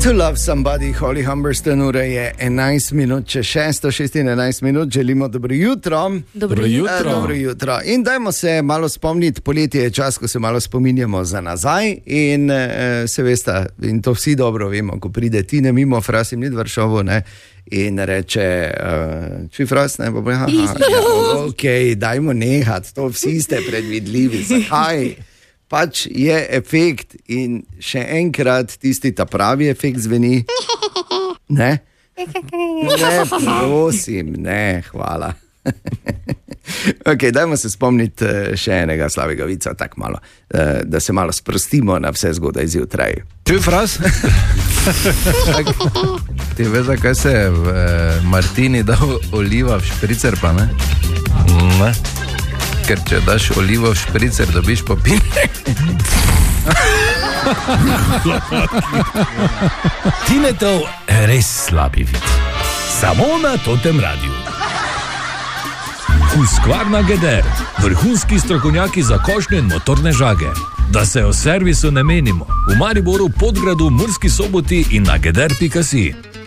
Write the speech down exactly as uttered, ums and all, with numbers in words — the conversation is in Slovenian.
To love somebody, Holly Humberstone, ura je enajst minut, če šesto, šest in enajst minut, želimo dobro jutro. Dobro jutro. E, dobro jutro. In dajmo se malo spomniti, poletje je čas, ko se malo spominjamo za nazaj in e, se veste, in to vsi dobro vemo, ko pride Tine mimo, Fras jim ni Vršovo, ne, in reče, uh, či Fras, ne, bo aha, ja, ok, dajmo nehat, to vsi ste predvidljivi, zakaj? Pač je efekt in še enkrat tisti ta pravi efekt zveni. Ne? Ne, prosim, ne, hvala. Ok, dajmo se spomniti še enega slavega vica, tako malo, da se malo sprostimo na vse zgodaj zjutraj. Čuj, Fras? Ti veš, zakaj se je v Martini dal oliva v špricer, pa ne? Ne. Ker če daš olivo v špricer, dobiš popinek. Tinetov res slabi vid. Samo na Totem Radiu. Husqvarna Geder, vrhunski strokovnjaki za košnje in motorne žage. Da se o servisu ne menimo. V Mariboru, Podgradu, Murski Soboti in na geder pika si.